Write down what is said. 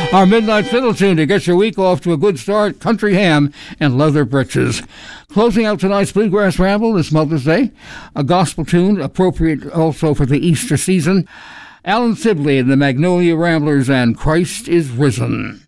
Our midnight fiddle tune to get your week off to a good start, Country Ham and Leather Breeches. Closing out tonight's Bluegrass Ramble this Mother's Day, a gospel tune appropriate also for the Easter season, Alan Sibley and the Magnolia Ramblers and Christ is Risen.